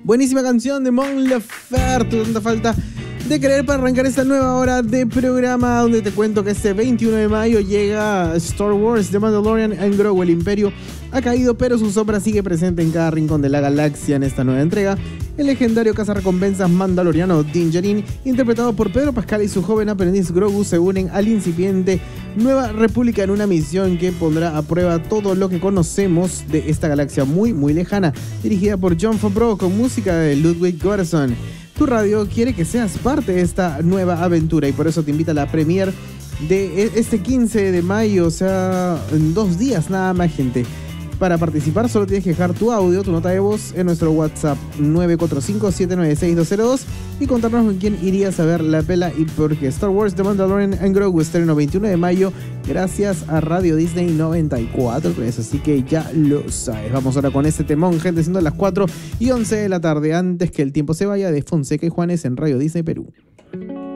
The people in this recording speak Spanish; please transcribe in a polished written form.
Buenísima canción de Mon Laferte, tanta falta de querer para arrancar esta nueva hora de programa, donde te cuento que este 21 de mayo llega Star Wars The Mandalorian and Grogu. El Imperio ha caído, pero su sombra sigue presente en cada rincón de la galaxia. En esta nueva entrega, el legendario cazarrecompensas mandaloriano Din Djarin, interpretado por Pedro Pascal, y su joven aprendiz Grogu se unen al incipiente Nueva República en una misión que pondrá a prueba todo lo que conocemos de esta galaxia muy muy lejana. Dirigida por Jon Favreau con música de Ludwig Göransson. Tu radio quiere que seas parte de esta nueva aventura y por eso te invita a la premiere de este 15 de mayo, o sea, en 2 días nada más, gente. Para participar solo tienes que dejar tu audio, tu nota de voz en nuestro WhatsApp 945-796-202 y contarnos con quién irías a ver la pela y por qué. Star Wars The Mandalorian and Grogu, estreno 21 de mayo gracias a Radio Disney 94.3, así que ya lo sabes. Vamos ahora con este temón, gente, siendo las 4:11 de la tarde, antes que el tiempo se vaya, de Fonseca y Juanes en Radio Disney Perú.